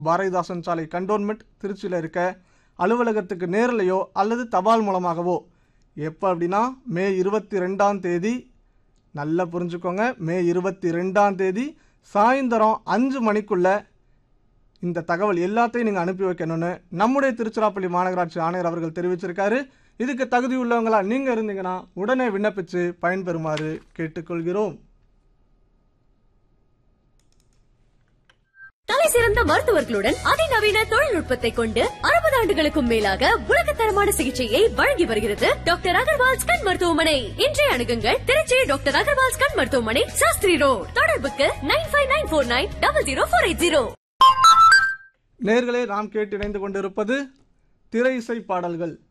பாரதிதாசன் சாலை கண்டோன்மெண்ட் திருச்சியில் இருக்க அலுவலகத்துக்கு நேரிலையோ அல்லது தபால் மூலமாகவோ எப்போ அப்படின்னா மே 22ஆம் தேதி, நல்லா புரிஞ்சுக்கோங்க, மே 22ஆம் தேதி சாயந்தரம் 5 மணிக்குள்ள இந்த தகவல் எல்லாத்தையும் நீங்கள் அனுப்பி வைக்கணும்னு நம்முடைய திருச்சிராப்பள்ளி மாநகராட்சி ஆணையர் அவர்கள் தெரிவிச்சிருக்காரு. இதுக்கு தகுதி உள்ளவங்களா நீங்கள் இருந்தீங்கன்னா உடனே விண்ணப்பித்து பயன்பெறுமாறு கேட்டுக்கொள்கிறோம். தலை சிறந்த மருத்துவர்களுடன் அதிநவீன தொழில்நுட்பத்தை கொண்டு 60 ஆண்டுகளுக்கும் மேலாக உலகத்தரமான சிகிச்சையை வழங்கி வருகிறது டாக்டர் அகர்வால்ஸ் கண் மருத்துவமனை. இன்றைய அணுகுங்கள் திருச்சி டாக்டர் அகர்வால்ஸ் கண் மருத்துவமனை, சாஸ்திரி ரோட். தொடர்புக்கு 9594900480. நேயர்களே, நாம் கேட்டு இணைந்து கொண்டிருப்பது திரை இசை பாடல்கள்.